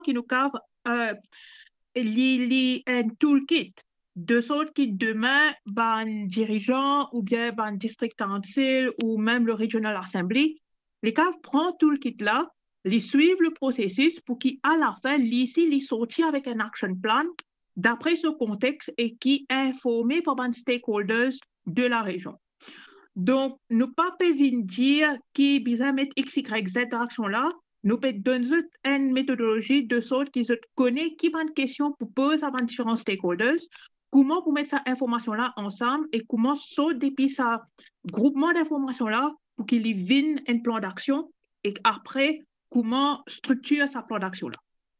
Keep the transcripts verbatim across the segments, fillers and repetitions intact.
qui nous cave euh, li, li, un toolkit de sorte que demain, ben dirigeant ou bien ben district council ou même le regional assembly, les caves prennent tout le kit là, les suivent le processus pour qu'à la fin, l'ici, les sortir avec un action plan d'après ce contexte et qui est informé par les stakeholders de la région. Donc, nous pas pouvons dire qui besoin mettre X, Y, Z action là, nous pouvons donner une méthodologie de sorte qu'ils connaissent qui bonne question pour poser à différents stakeholders, comment pour mettre cette information-là ensemble et comment sauter depuis ce groupement d'informations-là pour qu'ils y viennent un plan d'action et après, comment structurer ce plan d'action-là.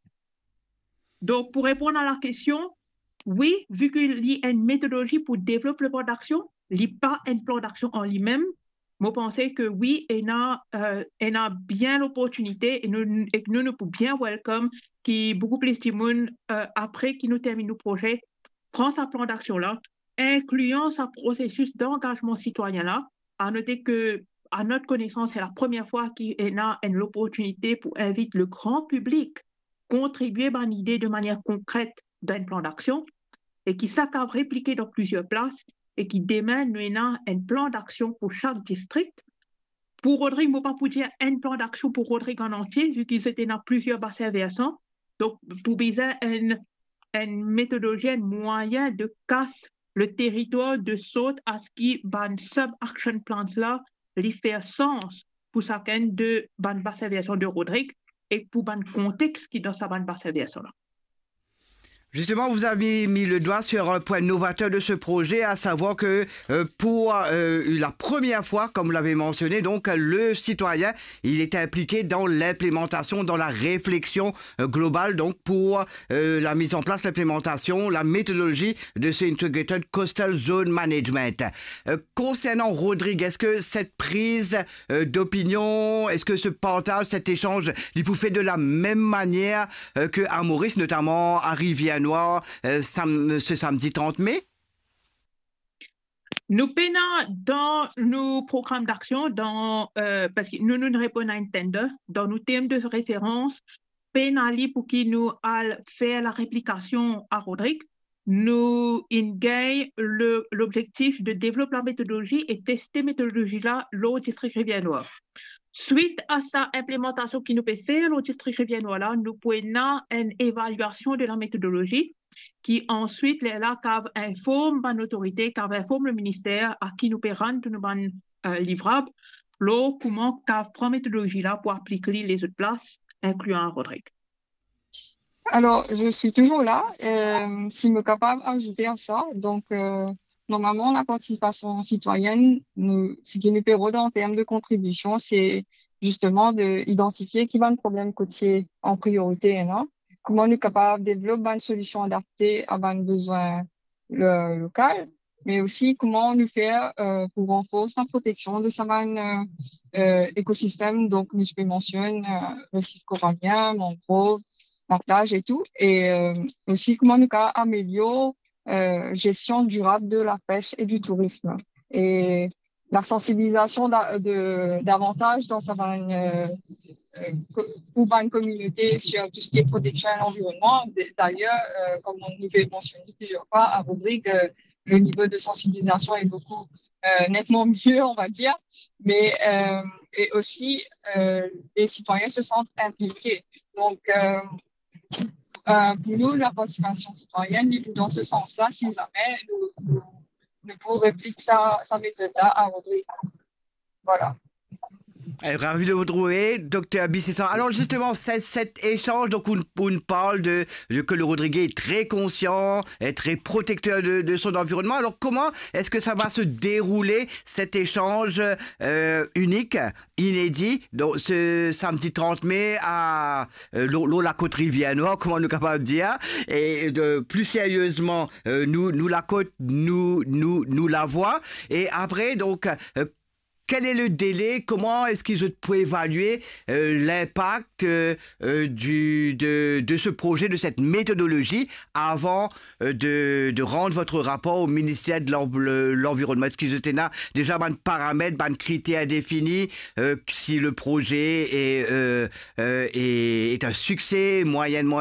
Donc, pour répondre à la question, oui, vu qu'il y a une méthodologie pour développer le plan d'action, il n'y a pas un plan d'action en lui-même. Moi, je pense que oui, il y a, euh, il a bien l'opportunité et nous, et nous, nous pouvons bien welcome qui beaucoup plus de monde euh, après qu'il nous termine le projet prend sa plan d'action-là, incluant ce processus d'engagement citoyen-là. À noter que, à notre connaissance, c'est la première fois qu'il y a l'opportunité pour inviter le grand public à contribuer à une idée de manière concrète d'un plan d'action et qui s'accave répliqué dans plusieurs places et qui demain nous avons un plan d'action pour chaque district. Pour Rodrigue, je ne pas pour dire un plan d'action pour Rodrigue en entier, vu qu'ils étaient dans plusieurs bassins versants. Donc, pour besoin une, une méthodologie, un moyen de casse le territoire de saut à ce qui, ban sub-action plans là, les faire sens pour chacun de ban bassins versants de Rodrigue et pour ban contexte qui dans sa ban bassin versant là. Justement, vous avez mis le doigt sur un point novateur de ce projet, à savoir que euh, pour euh, la première fois, comme vous l'avez mentionné, donc le citoyen, il est impliqué dans l'implémentation, dans la réflexion euh, globale, donc pour euh, la mise en place, l'implémentation, la méthodologie de ce Integrated Coastal Zone Management. Euh, concernant Rodrigue, est-ce que cette prise euh, d'opinion, est-ce que ce partage, cet échange, il vous fait de la même manière euh, que à Maurice, notamment à Rivière Noir, euh, sam ce samedi trente mai? Nous peinons dans nos programmes d'action, dans, euh, parce que nous nous répondons à un tender, dans nos thèmes de référence, peinons pour qui nous allons faire la réplication à Rodrigue. Nous engagons l'objectif de développer la méthodologie et tester la méthodologie-là au district Rivière-Noire. Suite à sa implémentation qui nous peut faire au district Rivière-Noire, nous pouvons une évaluation de la méthodologie qui ensuite les là informe l'autorité, informe le ministère à qui nous peut rendre nos euh, livrables, là comment prend méthodologie là pour appliquer les autres places, incluant Rodrigue. Alors, je suis toujours là, euh, si me capable d'ajouter à ça. Donc, euh, normalement, la participation citoyenne, nous, ce qui nous permet en termes de contribution, c'est justement d'identifier qui va le problème côtier en priorité, non? Comment nous sommes capables de développer une solution adaptée à un besoin le, local, mais aussi comment nous faire euh, pour renforcer la protection de ce euh, euh, écosystème. Donc, nous peux mentionner euh, le récif corallien, mangrove, la plage et tout, et euh, aussi comment nous pouvons améliorer euh, gestion durable de la pêche et du tourisme. Et la sensibilisation da, de, davantage dans sa euh, pour une communauté sur tout ce qui est protection de l'environnement. D'ailleurs, euh, comme on nous fait mentionner plusieurs fois à Rodrigue, euh, le niveau de sensibilisation est beaucoup euh, nettement mieux, on va dire, mais euh, et aussi euh, les citoyens se sentent impliqués. Donc, euh, euh, pour nous, la participation citoyenne, dans ce sens-là, si jamais nous, nous, nous pouvons répliquer sa, sa méthode-là à Rodrigue. Voilà. Ravi de vous retrouver, docteur Bissessan. Alors justement, cet, cet échange, donc on, on parle de, de que le Rodrigue est très conscient, est très protecteur de, de son environnement. Alors comment est-ce que ça va se dérouler, cet échange euh, unique, inédit, donc ce samedi trente mai à euh, l'eau la côte Rivière-Noire, comment nous capables de dire, et de plus sérieusement, euh, nous, nous la côte, nous, nous, nous la voix, et après donc euh, quel est le délai? Comment est-ce qu'ils peuvent évaluer euh, l'impact euh, euh, du, de, de ce projet, de cette méthodologie, avant euh, de, de rendre votre rapport au ministère de l'Environnement? Est-ce qu'ils étaient là déjà des paramètres, des critères définis, euh, si le projet est, euh, euh, est, est un succès, moyennement